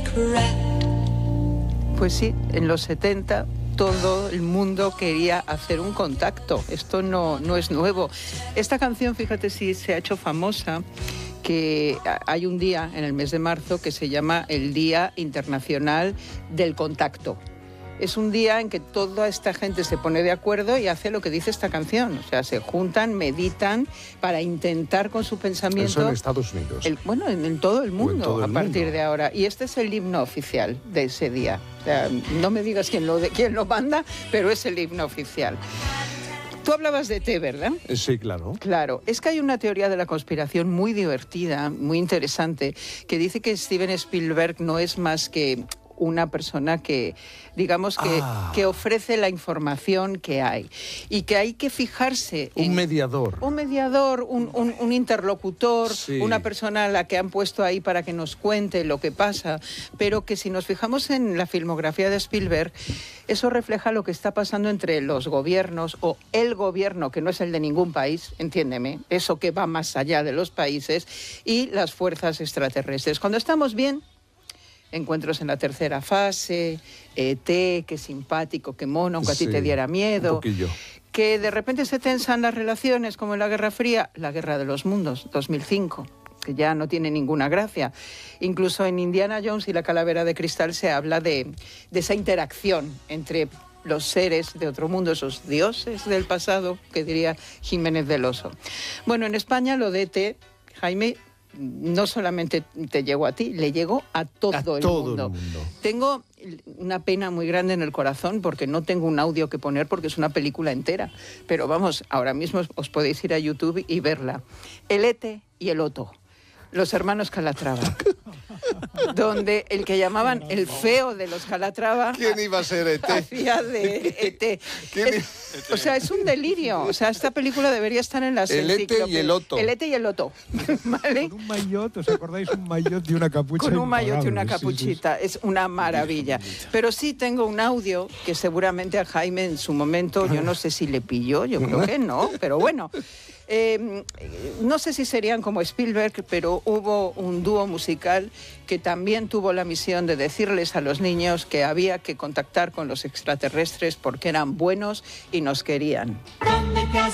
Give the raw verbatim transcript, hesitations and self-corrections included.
Pues sí, en los setenta todo el mundo quería hacer un contacto. Esto no, no es nuevo. Esta canción, fíjate si se ha hecho famosa, que hay un día en el mes de marzo que se llama el Día Internacional del Contacto. Es un día en que toda esta gente se pone de acuerdo y hace lo que dice esta canción. O sea, se juntan, meditan para intentar con su pensamiento... Eso en Estados Unidos. El, bueno, en, en todo el mundo todo el a partir mundo. de ahora. Y este es el himno oficial de ese día. O sea, no me digas quién lo, de, quién lo manda, pero es el himno oficial. Tú hablabas de té, ¿verdad? Sí, claro. Claro, es que hay una teoría de la conspiración muy divertida, muy interesante, que dice que Steven Spielberg no es más que una persona que, digamos, que, ah. que ofrece la información que hay y que hay que fijarse un en... mediador. Un mediador, un, un, un interlocutor, sí. una persona a la que han puesto ahí para que nos cuente lo que pasa, pero que si nos fijamos en la filmografía de Spielberg, eso refleja lo que está pasando entre los gobiernos o el gobierno, que no es el de ningún país, entiéndeme, eso que va más allá de los países, y las fuerzas extraterrestres. Cuando estamos bien, encuentros en la tercera fase, E T, qué simpático, qué mono, aunque sí, a ti te diera miedo. Un poquillo. Que de repente se tensan las relaciones, como en la Guerra Fría, la Guerra de los Mundos, dos mil cinco, que ya no tiene ninguna gracia. Incluso en Indiana Jones y la Calavera de Cristal se habla de, de esa interacción entre los seres de otro mundo, esos dioses del pasado, que diría Jiménez del Oso. Bueno, en España lo de E T, Jaime, no solamente te llegó a ti, le llegó a todo, a el, todo mundo. el mundo. Tengo una pena muy grande en el corazón porque no tengo un audio que poner porque es una película entera. Pero vamos, ahora mismo os podéis ir a YouTube y verla. El E T y el Otto, los hermanos Calatrava. Donde el que llamaban el feo de los Calatrava... ¿Quién iba a ser E T? Hacía de E T. ¿Quién Es, o sea, es un delirio. O sea, esta película debería estar en las El E T y el Otto. El E T y el Otto. ¿Vale? Con un maillot, ¿os acordáis? Un maillot y una capucha. Con un maillot y una impagable, capuchita. Sí, sí, sí. Es una maravilla. Pero sí tengo un audio que seguramente a Jaime en su momento, yo no sé si le pilló, yo creo que no, pero bueno... Eh, no sé si serían como Spielberg, pero hubo un dúo musical que también tuvo la misión de decirles a los niños que había que contactar con los extraterrestres porque eran buenos y nos querían.